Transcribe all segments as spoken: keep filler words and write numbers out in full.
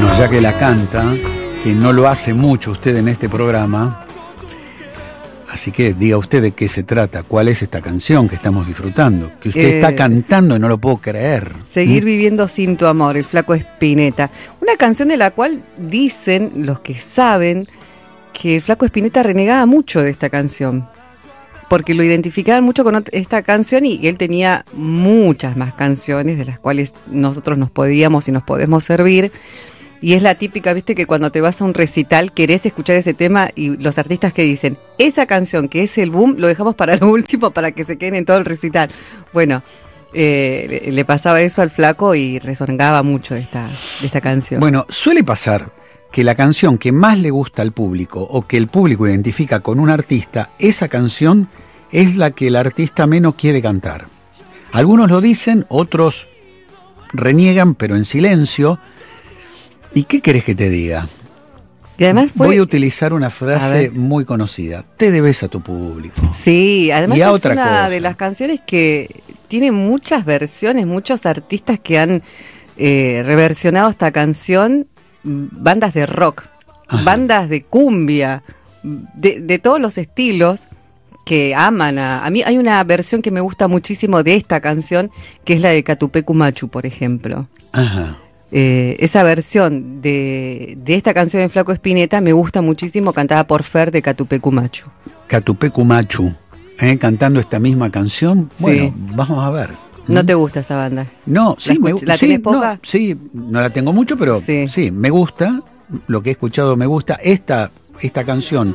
Bueno, ya que la canta, que no lo hace mucho usted en este programa, así que diga usted de qué se trata, cuál es esta canción que estamos disfrutando, que usted eh, está cantando y no lo puedo creer. Seguir ¿Mm? viviendo sin tu amor, el Flaco Spinetta. Una canción de la cual dicen los que saben que el Flaco Spinetta renegaba mucho de esta canción, porque lo identificaban mucho con esta canción y él tenía muchas más canciones de las cuales nosotros nos podíamos y nos podemos servir. Y es la típica, viste, que cuando te vas a un recital querés escuchar ese tema y los artistas que dicen, esa canción que es el boom, lo dejamos para lo último para que se queden en todo el recital. Bueno, eh, le, le pasaba eso al Flaco y resonaba mucho de esta, de esta canción. Bueno, suele pasar que la canción que más le gusta al público o que el público identifica con un artista, esa canción es la que el artista menos quiere cantar. Algunos lo dicen, otros reniegan, pero en silencio. ¿Y qué querés que te diga? Y además fue, voy a utilizar una frase muy conocida. Te debes a tu público. Sí, además y a es otra una cosa. de las canciones que tiene muchas versiones, muchos artistas que han eh, reversionado esta canción, bandas de rock, Ajá. bandas de cumbia, de, de todos los estilos que aman a... A mí hay una versión que me gusta muchísimo de esta canción, que es la de Catupecu Machu, por ejemplo. Ajá. Eh, esa versión de, de esta canción de Flaco Spinetta me gusta muchísimo, cantada por Fer de Catupecu Machu. Catupecu Machu, ¿eh? Cantando esta misma canción. Bueno, sí. Vamos a ver. ¿No te gusta esa banda? No, sí, ¿La, me, ¿la sí, tenés poca? No, sí, no la tengo mucho, pero sí. sí, me gusta. Lo que he escuchado me gusta. Esta, esta canción.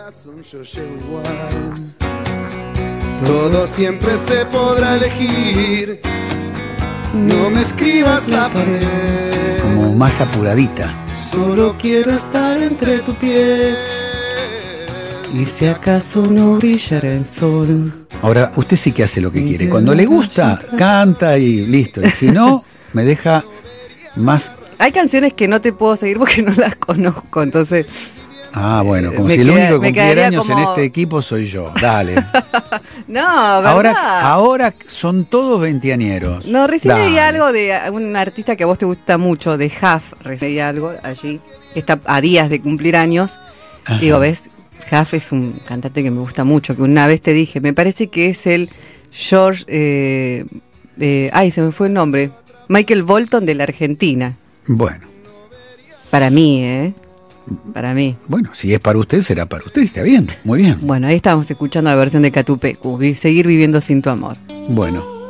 Todo siempre se podrá elegir. No me escribas la pared. Como más apuradita. Solo quiero estar entre tu piel. Y si acaso no brillará el sol. Ahora, usted sí que hace lo que quiere. Cuando le gusta, canta y listo. Y si no, me deja más... Hay canciones que no te puedo seguir porque no las conozco, entonces... Ah, bueno, como me si el queda, único que cumpliera años como... en este equipo soy yo. Dale. No, ¿verdad? Ahora, ahora son todos veinteañeros. No, recién Dale. leí algo de un artista que a vos te gusta mucho, de Huff. Recién leí algo allí, que está a días de cumplir años. Ajá. Digo, ¿ves? Huff es un cantante que me gusta mucho, que una vez te dije, me parece que es el George... Eh, eh, ay, se me fue el nombre. Michael Bolton de la Argentina. Bueno. Para mí, ¿eh? Para mí. Bueno, si es para usted, será para usted, está bien, muy bien. Bueno, ahí estamos escuchando la versión de Catupecu, Seguir viviendo sin tu amor. Bueno.